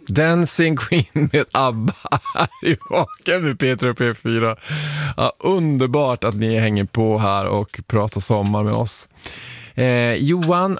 Dancing Queen med ABBA här i Vaken med Peter och P4. Ja, underbart att ni hänger på här och pratar sommar med oss. Johan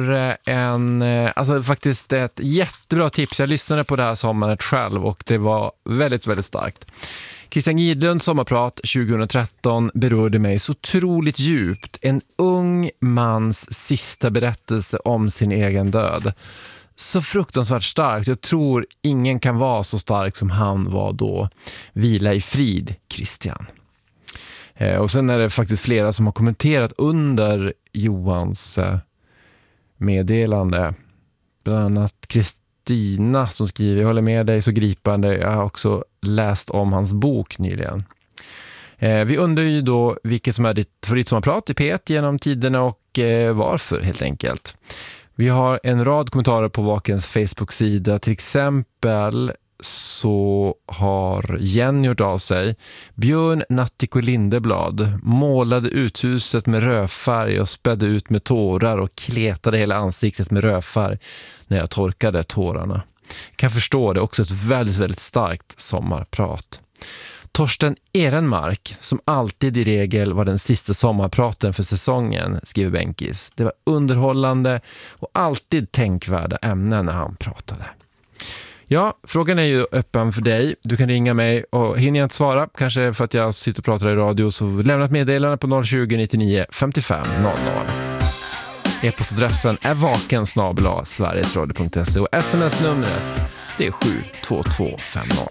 har faktiskt ett jättebra tips. Jag lyssnade på det här sommaren själv och det var väldigt, väldigt starkt. Christian Gidlunds sommarprat 2013 berörde mig så otroligt djupt. En ung mans sista berättelse om sin egen död. Så fruktansvärt starkt. Jag tror ingen kan vara så stark som han var då. Vila i frid, Christian. Och sen är det faktiskt flera som har kommenterat under Johans meddelande. Bland annat Kristina som skriver: jag håller med dig, så gripande. Jag har också läst om hans bok nyligen. Vi undrar ju då vilket som är ditt favoritsommarprat i P1 genom tiderna och varför helt enkelt. Vi har en rad kommentarer på Vakens Facebook-sida. Till exempel så har Jenny gjort av sig. Björn Nattiko Lindeblad målade uthuset med rödfärg och spädde ut med tårar och kletade hela ansiktet med rödfärg när jag torkade tårarna. Kan förstå det, också ett väldigt, väldigt starkt sommarprat. Torsten Ehrenmark, som alltid i regel var den sista sommarpraten för säsongen, skriver Benkis. Det var underhållande och alltid tänkvärda ämnen när han pratade. Ja, frågan är ju öppen för dig. Du kan ringa mig och hinner jag inte svara, kanske för att jag sitter och pratar i radio, så lämna ett meddelande på 020 99 55 00. E-postadressen är vaken@sverigesradio.se och sms-numret det är 72250.